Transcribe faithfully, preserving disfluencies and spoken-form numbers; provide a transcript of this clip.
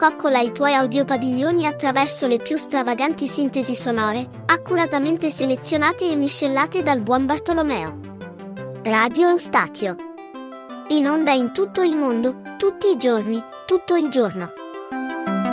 Coccola i tuoi audiopadiglioni attraverso le più stravaganti sintesi sonore, accuratamente selezionate e miscelate dal buon Bartolomeo. Radio Eustachio. In onda in tutto il mondo, tutti i giorni, tutto il giorno.